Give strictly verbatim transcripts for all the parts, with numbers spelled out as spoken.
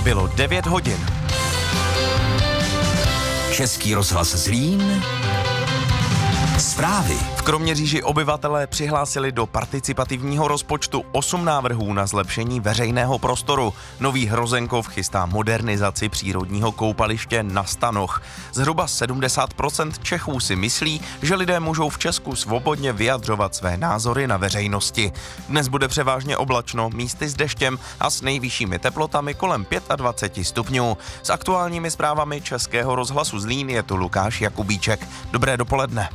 Bylo devět hodin. Český rozhlas Zlín. Zprávy. V Kroměříži obyvatelé přihlásili do participativního rozpočtu osm návrhů na zlepšení veřejného prostoru. Nový Hrozenkov chystá modernizaci přírodního koupaliště na Stanoch. Zhruba sedmdesát procent Čechů si myslí, že lidé můžou v Česku svobodně vyjadřovat své názory na veřejnosti. Dnes bude převážně oblačno, místy s deštěm a s nejvyššími teplotami kolem dvacet pět stupňů. S aktuálními zprávami Českého rozhlasu Zlín je tu Lukáš Jakubíček. Dobré dopoledne.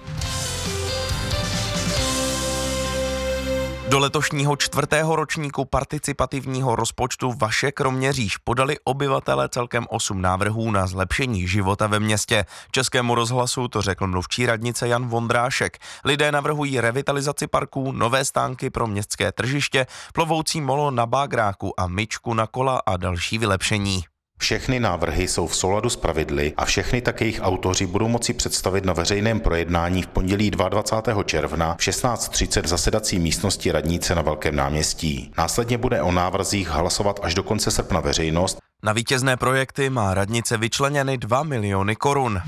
Do letošního čtvrtého ročníku participativního rozpočtu Vaše Kroměříž podali obyvatelé celkem osm návrhů na zlepšení života ve městě. Českému rozhlasu to řekl mluvčí radnice Jan Vondrášek. Lidé navrhují revitalizaci parků, nové stánky pro městské tržiště, plovoucí molo na Bágráku a myčku na kola a další vylepšení. Všechny návrhy jsou v souladu s pravidly a všechny tak jejich autoři budou moci představit na veřejném projednání v pondělí dvacátého druhého června v šestnáct třicet v zasedací místnosti radnice na Velkém náměstí. Následně bude o návrzích hlasovat až do konce srpna veřejnost. Na vítězné projekty má radnice vyčleněny dva miliony korun.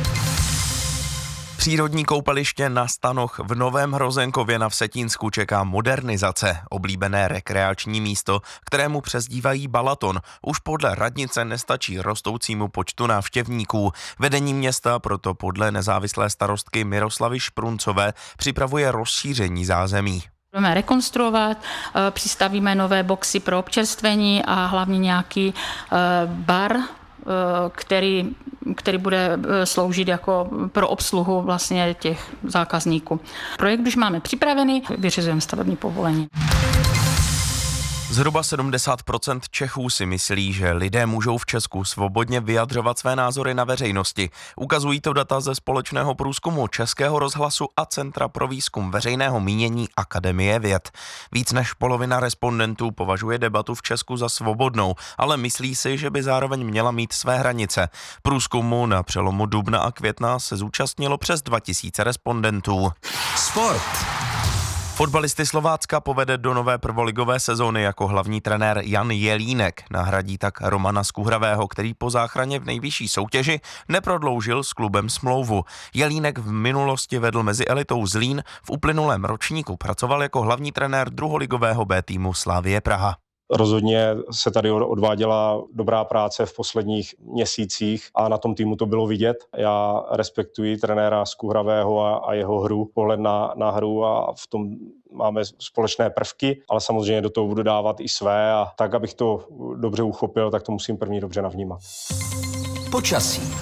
Přírodní koupaliště na Stanoch v Novém Hrozenkově na Vsetínsku čeká modernizace. Oblíbené rekreační místo, kterému přezdívají Balaton, už podle radnice nestačí rostoucímu počtu návštěvníků. Vedení města proto podle nezávislé starostky Miroslavy Špruncové připravuje rozšíření zázemí. Budeme rekonstruovat, přistavíme nové boxy pro občerstvení a hlavně nějaký bar, který, který bude sloužit jako pro obsluhu vlastně těch zákazníků. Projekt už máme připravený, vyřizujeme stavební povolení. Zhruba sedmdesát procent Čechů si myslí, že lidé můžou v Česku svobodně vyjadřovat své názory na veřejnosti. Ukazují to data ze společného průzkumu Českého rozhlasu a Centra pro výzkum veřejného mínění Akademie věd. Víc než polovina respondentů považuje debatu v Česku za svobodnou, ale myslí si, že by zároveň měla mít své hranice. Průzkumu na přelomu dubna a května se zúčastnilo přes dva tisíce respondentů. Sport. Fotbalisty Slovácka povede do nové prvoligové sezóny jako hlavní trenér Jan Jelínek. Nahradí tak Romana Skuhravého, který po záchraně v nejvyšší soutěži neprodloužil s klubem smlouvu. Jelínek v minulosti vedl mezi elitou Zlín, v uplynulém ročníku pracoval jako hlavní trenér druholigového B týmu Slavie Praha. Rozhodně se tady odváděla dobrá práce v posledních měsících a na tom týmu to bylo vidět. Já respektuji trenéra Skuhravého a, a jeho hru, pohled na, na hru a v tom máme společné prvky, ale samozřejmě do toho budu dávat i své a tak, abych to dobře uchopil, tak to musím první dobře navnímat. Počasí.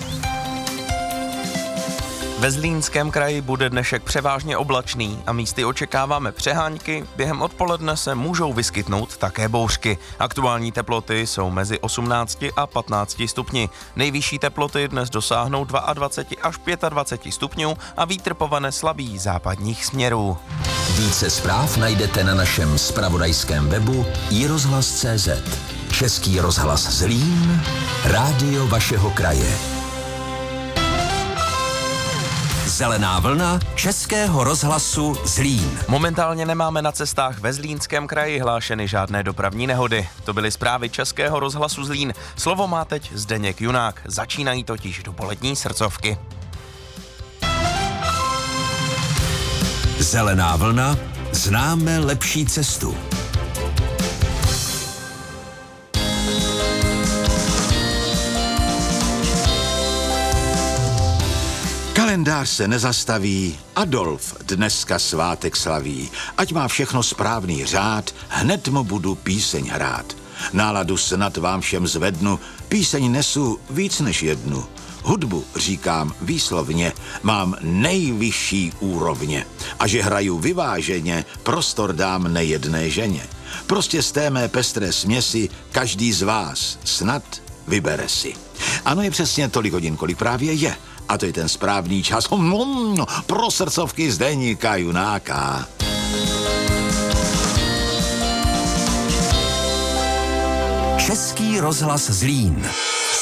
Ve Zlínském kraji bude dnešek převážně oblačný a místy očekáváme přehánky, během odpoledne se můžou vyskytnout také bouřky. Aktuální teploty jsou mezi osmnácti a patnácti stupni. Nejvyšší teploty dnes dosáhnou dvacet dva až dvacet pět stupňů a vítr povane slabý západních směrů. Více zpráv najdete na našem zpravodajském webu i rozhlas tečka cé zet. Český rozhlas Zlín, rádio vašeho kraje. Zelená vlna Českého rozhlasu Zlín. Momentálně nemáme na cestách ve Zlínském kraji hlášeny žádné dopravní nehody. To byly zprávy Českého rozhlasu Zlín. Slovo má teď Zdeněk Junák. Začínají totiž dopolední srdcovky. Zelená vlna. Známe lepší cestu. Kalendář se nezastaví, Adolf dneska svátek slaví. Ať má všechno správný řád, hned mu budu píseň hrát. Náladu snad vám všem zvednu, píseň nesu víc než jednu. Hudbu říkám výslovně, mám nejvyšší úrovně. A že hraju vyváženě, prostor dám nejedné ženě. Prostě z té mé pestré směsi každý z vás snad vybere si. Ano, je přesně tolik hodin, kolik právě je. A to je ten správný čas pro srdcovky Zdeňka Junáka. Český rozhlas Zlín.